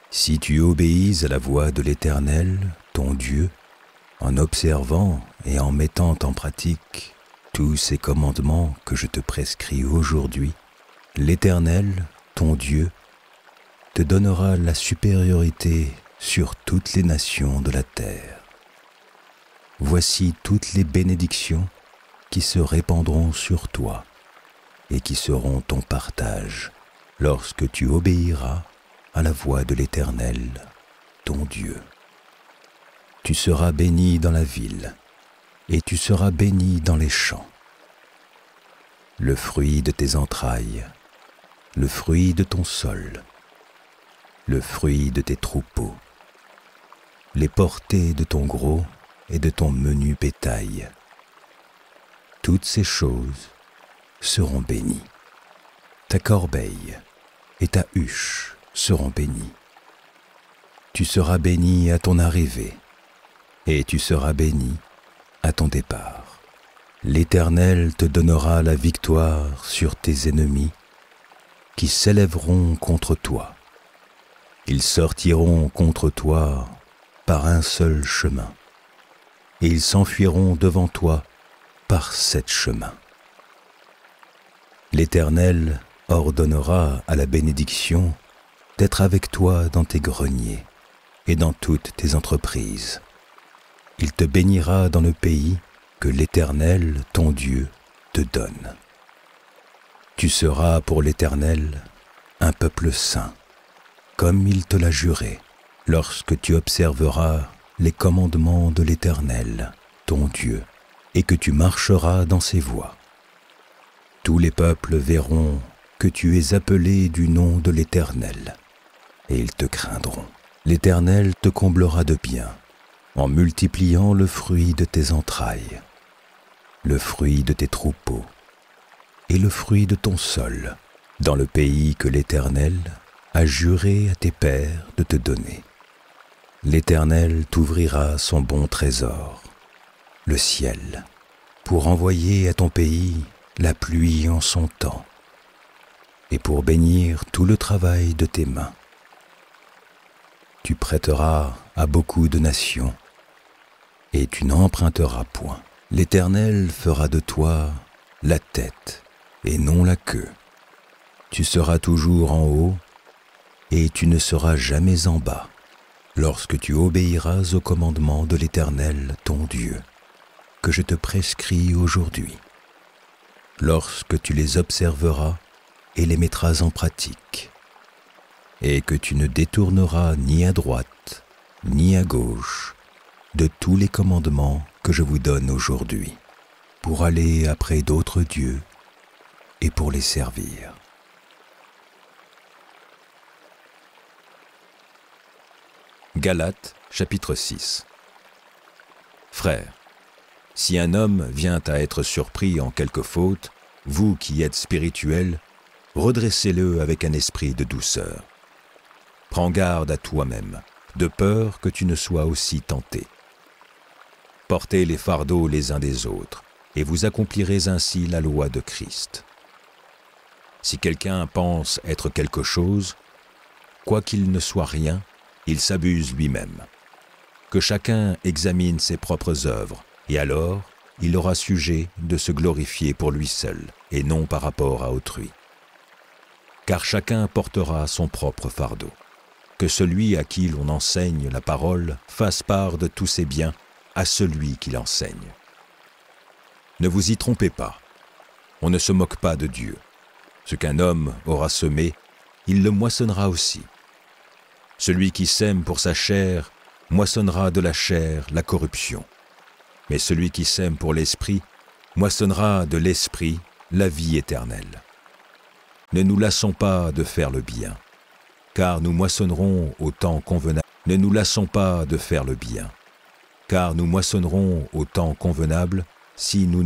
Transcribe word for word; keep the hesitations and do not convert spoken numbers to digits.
Si tu obéis à la voix de l'Éternel, ton Dieu, en observant et en mettant en pratique tous ces commandements que je te prescris aujourd'hui, l'Éternel, ton Dieu, te donnera la supériorité sur toutes les nations de la terre. Voici toutes les bénédictions qui se répandront sur toi et qui seront ton partage lorsque tu obéiras à la voix de l'Éternel, ton Dieu. Tu seras béni dans la ville, et tu seras béni dans les champs. Le fruit de tes entrailles, le fruit de ton sol, le fruit de tes troupeaux, les portées de ton gros et de ton menu bétail. Toutes ces choses seront bénies. Ta corbeille et ta huche seront bénies. Tu seras béni à ton arrivée, et tu seras béni à ton départ. L'Éternel te donnera la victoire sur tes ennemis qui s'élèveront contre toi. Ils sortiront contre toi par un seul chemin, et ils s'enfuiront devant toi par sept chemins. L'Éternel ordonnera à la bénédiction d'être avec toi dans tes greniers et dans toutes tes entreprises. Il te bénira dans le pays que l'Éternel, ton Dieu, te donne. Tu seras pour l'Éternel un peuple saint, comme il te l'a juré, lorsque tu observeras les commandements de l'Éternel, ton Dieu, et que tu marcheras dans ses voies. Tous les peuples verront que tu es appelé du nom de l'Éternel, et ils te craindront. L'Éternel te comblera de bien, en multipliant le fruit de tes entrailles, le fruit de tes troupeaux, et le fruit de ton sol, dans le pays que l'Éternel a juré à tes pères de te donner. L'Éternel t'ouvrira son bon trésor, le ciel, pour envoyer à ton pays la pluie en son temps, et pour bénir tout le travail de tes mains. Tu prêteras à beaucoup de nations, et tu n'emprunteras point. L'Éternel fera de toi la tête et non la queue. Tu seras toujours en haut, et tu ne seras jamais en bas, lorsque tu obéiras aux commandements de l'Éternel, ton Dieu, que je te prescris aujourd'hui. Lorsque tu les observeras et les mettras en pratique, et que tu ne détourneras ni à droite, ni à gauche, de tous les commandements que je vous donne aujourd'hui, pour aller après d'autres dieux et pour les servir. Galates, chapitre six. Frères, si un homme vient à être surpris en quelque faute, vous qui êtes spirituels, redressez-le avec un esprit de douceur. Prends garde à toi-même, de peur que tu ne sois aussi tenté. Portez les fardeaux les uns des autres, et vous accomplirez ainsi la loi de Christ. Si quelqu'un pense être quelque chose, quoiqu'il ne soit rien, il s'abuse lui-même. Que chacun examine ses propres œuvres, et alors il aura sujet de se glorifier pour lui seul, et non par rapport à autrui. Car chacun portera son propre fardeau. Que celui à qui l'on enseigne la parole fasse part de tous ses biens à celui qui l'enseigne. Ne vous y trompez pas, on ne se moque pas de Dieu. Ce qu'un homme aura semé, il le moissonnera aussi. Celui qui sème pour sa chair moissonnera de la chair la corruption. Mais celui qui sème pour l'esprit moissonnera de l'esprit la vie éternelle. Ne nous lassons pas de faire le bien, car nous moissonnerons au temps convenable. Ne nous lassons pas de faire le bien, car nous moissonnerons au temps convenable si nous